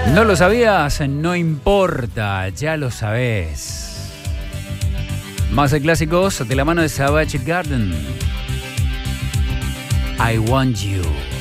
¿No lo sabías? No importa, ya lo sabés. Más de clásicos de la mano de Savage Garden. I Want You.